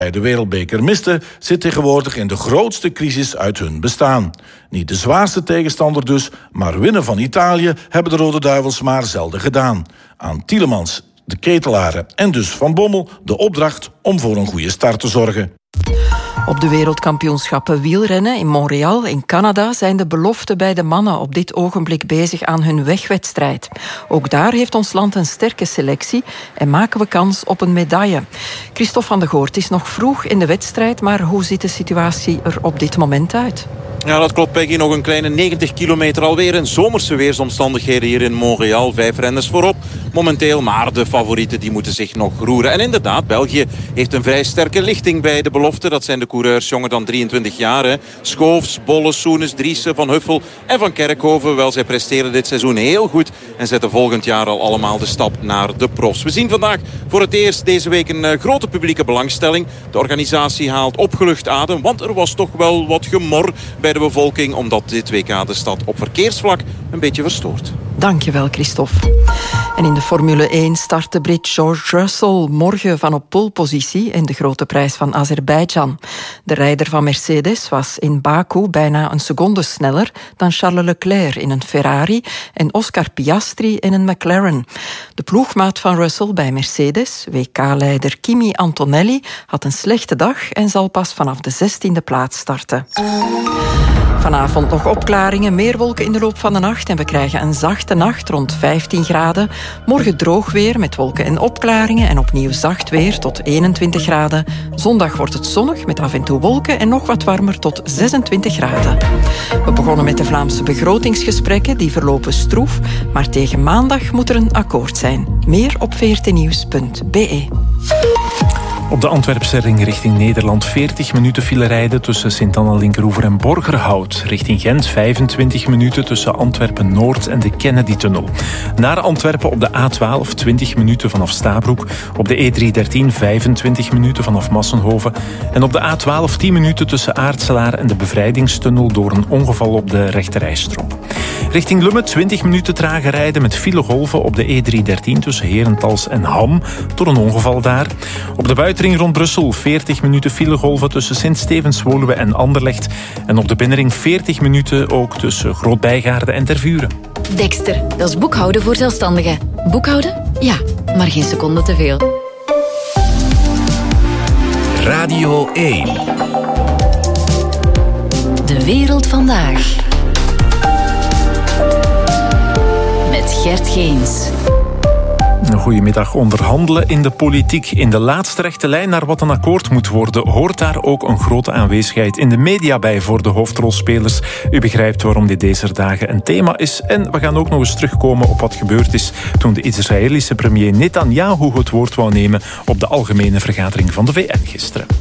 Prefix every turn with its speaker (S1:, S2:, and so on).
S1: de wereldbeker misten, zit tegenwoordig in de grootste crisis uit hun bestaan. Niet de zwaarste tegenstander dus, maar winnen van Italië hebben de Rode Duivels maar zelden gedaan. Aan Tielemans, de ketelaren en dus Van Bommel de opdracht om voor een goede start te zorgen.
S2: Op de wereldkampioenschappen wielrennen in Montreal in Canada zijn de beloften bij de mannen op dit ogenblik bezig aan hun wegwedstrijd. Ook daar heeft ons land een sterke selectie en maken we kans op een medaille. Christophe van de Goort, het is nog vroeg in de wedstrijd, maar hoe ziet de situatie er op dit moment uit?
S3: Ja, dat klopt, Peggy. Nog een kleine 90 kilometer alweer in zomerse weersomstandigheden hier in Montreal. 5 renners voorop momenteel, maar de favorieten die moeten zich nog roeren. En inderdaad, België heeft een vrij sterke lichting bij de belofte. Dat zijn de coureurs jonger dan 23 jaar. Hè. Schoofs, Bolle, Soenes, Driessen, Van Huffel en Van Kerkhoven. Wel, zij presteren dit seizoen heel goed en zetten volgend jaar al allemaal de stap naar de profs. We zien vandaag voor het eerst deze week een grote publieke belangstelling. De organisatie haalt opgelucht adem, want er was toch wel wat gemor bij de bevolking, omdat dit WK de stad op verkeersvlak een beetje verstoort.
S2: Dankjewel, Christophe. En in de Formule 1 start de Brit George Russell morgen van op polepositie in de grote prijs van Azerbeidzjan. De rijder van Mercedes was in Baku bijna een seconde sneller dan Charles Leclerc in een Ferrari en Oscar Piastri in een McLaren. De ploegmaat van Russell bij Mercedes, WK-leider Kimi Antonelli, had een slechte dag en zal pas vanaf de 16e plaats starten. Vanavond nog opklaringen, meer wolken in de loop van de nacht en we krijgen een zachte nacht rond 15 graden. Morgen droog weer met wolken en opklaringen en opnieuw zacht weer tot 21 graden. Zondag wordt het zonnig met af en toe wolken en nog wat warmer tot 26 graden. We begonnen met de Vlaamse begrotingsgesprekken, die verlopen stroef, maar tegen maandag moet er een akkoord zijn. Meer op vrtnieuws.be.
S4: Op de Antwerpse ring richting Nederland 40 minuten file rijden tussen Sint-Anna-Linkeroever en Borgerhout. Richting Gent 25 minuten tussen Antwerpen-Noord en de Kennedy-tunnel. Naar Antwerpen op de A12 20 minuten vanaf Stabroek. Op de E313 25 minuten vanaf Massenhoven. En op de A12 10 minuten tussen Aartselaar en de Bevrijdingstunnel door een ongeval op de rechterrijstrook. Richting Lummen 20 minuten trage rijden met filegolven op de E313 tussen Herentals en Ham door een ongeval daar. Op de buitenring rond Brussel 40 minuten filegolven tussen Sint-Stevens-Woluwe en Anderlecht. En op de binnenring 40 minuten ook tussen Groot-Bijgaarde en Tervuren.
S5: Dexter, dat is boekhouden voor zelfstandigen. Boekhouden? Ja, maar geen seconde te veel.
S6: Radio 1.
S5: De wereld vandaag. Met Gert Geens.
S4: Goedemiddag. Onderhandelen in de politiek. In de laatste rechte lijn naar wat een akkoord moet worden, hoort daar ook een grote aanwezigheid in de media bij voor de hoofdrolspelers. U begrijpt waarom dit deze dagen een thema is. En we gaan ook nog eens terugkomen op wat gebeurd is toen de Israëlische premier Netanyahu het woord wou nemen op de algemene vergadering van de VN gisteren.